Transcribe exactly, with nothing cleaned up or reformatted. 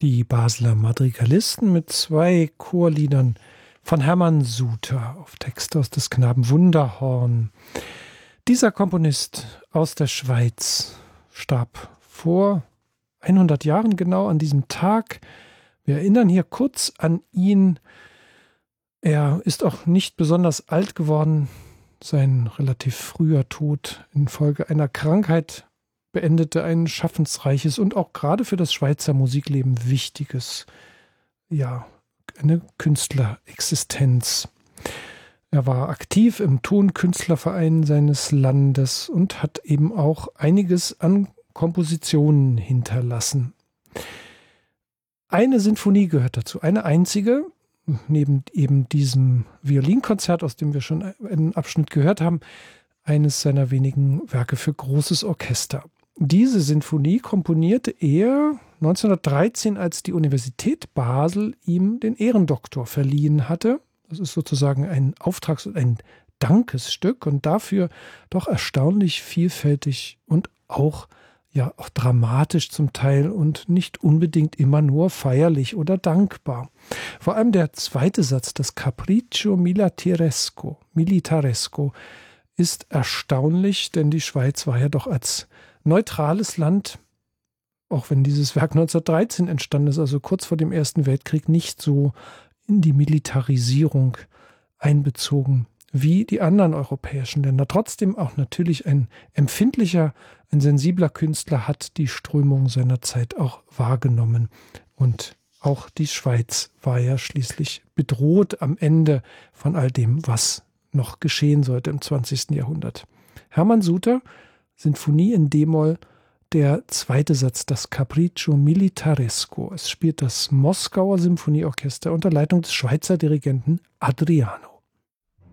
Die Basler Madrigalisten mit zwei Chorliedern von Hermann Suter auf Text aus des Knaben Wunderhorn. Dieser Komponist aus der Schweiz starb vor hundert Jahren genau an diesem Tag. Wir erinnern hier kurz an ihn. Er ist auch nicht besonders alt geworden. Sein relativ früher Tod infolge einer Krankheit beendete ein schaffensreiches und auch gerade für das Schweizer Musikleben wichtiges, ja, eine Künstlerexistenz. Er war aktiv im Tonkünstlerverein seines Landes und hat eben auch einiges an Kompositionen hinterlassen. Eine Sinfonie gehört dazu, eine einzige, neben eben diesem Violinkonzert, aus dem wir schon einen Abschnitt gehört haben, eines seiner wenigen Werke für großes Orchester. Diese Sinfonie komponierte er neunzehnhundertdreizehn, als die Universität Basel ihm den Ehrendoktor verliehen hatte. Das ist sozusagen ein Auftrags- und ein Dankesstück und dafür doch erstaunlich vielfältig und auch, ja, auch dramatisch zum Teil und nicht unbedingt immer nur feierlich oder dankbar. Vor allem der zweite Satz, das Capriccio Militaresco, Militaresco, ist erstaunlich, denn die Schweiz war ja doch als neutrales Land, auch wenn dieses Werk neunzehnhundertdreizehn entstanden ist, also kurz vor dem Ersten Weltkrieg, nicht so in die Militarisierung einbezogen wie die anderen europäischen Länder. Trotzdem auch natürlich ein empfindlicher, ein sensibler Künstler hat die Strömung seiner Zeit auch wahrgenommen. Und auch die Schweiz war ja schließlich bedroht am Ende von all dem, was noch geschehen sollte im zwanzigsten Jahrhundert. Hermann Suter, Sinfonie in D-Moll, der zweite Satz, das Capriccio Militaresco. Es spielt das Moskauer Symphonieorchester unter Leitung des Schweizer Dirigenten Adriano.